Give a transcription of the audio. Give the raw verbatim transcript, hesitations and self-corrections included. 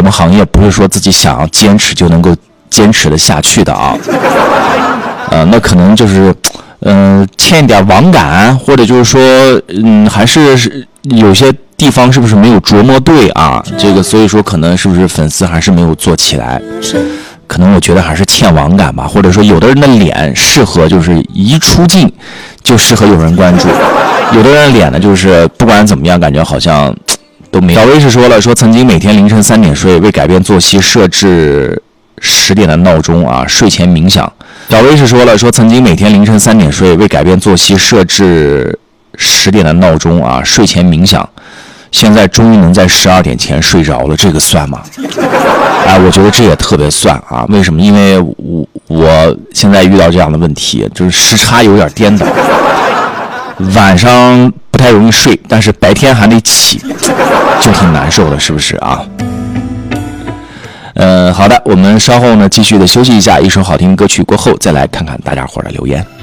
什么行业不是说自己想要坚持就能够坚持的下去的啊。呃，那可能就是，嗯、呃，欠一点网感，或者就是说，嗯，还是有些地方是不是没有琢磨对啊？这个，所以说可能是不是粉丝还是没有做起来？可能我觉得还是欠网感吧，或者说有的人的脸适合就是一出镜就适合有人关注，有的人的脸呢就是不管怎么样感觉好像都没。小薇是说了，说曾经每天凌晨三点睡，为改变作息设置十点的闹钟啊，睡前冥想。小薇是说了，说曾经每天凌晨三点睡，为改变作息设置十点的闹钟啊，睡前冥想。现在终于能在十二点前睡着了，这个算吗？哎，我觉得这也特别算啊。为什么？因为我我现在遇到这样的问题，就是时差有点颠倒，晚上不太容易睡，但是白天还得起，就挺难受的，是不是啊？呃，好的，我们稍后呢继续的休息一下，一首好听歌曲过后，再来看看大家伙的留言。